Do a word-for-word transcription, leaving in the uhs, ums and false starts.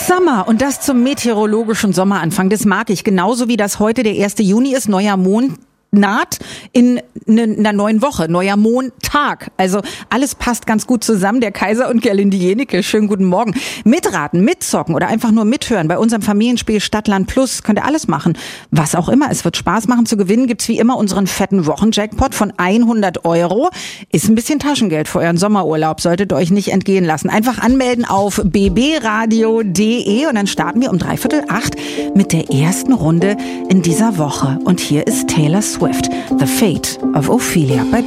Summer und das zum meteorologischen Sommeranfang, das mag ich. Genauso wie das heute der erste Juni ist, neuer Mond naht in einer neuen Woche, neuer Montag. Also alles passt ganz gut zusammen. Der Kaiser und Gerlinde Jenecke, schönen guten Morgen. Mitraten, mitzocken oder einfach nur mithören bei unserem Familienspiel Stadtland Plus. Könnt ihr alles machen. Was auch immer. Es wird Spaß machen zu gewinnen. Gibt's wie immer unseren fetten Wochenjackpot von hundert Euro. Ist ein bisschen Taschengeld für euren Sommerurlaub. Solltet ihr euch nicht entgehen lassen. Einfach anmelden auf b b radio punkt d e und dann starten wir um dreiviertel acht mit der ersten Runde in dieser Woche. Und hier ist Taylor Swift. The Fate of Ophelia bei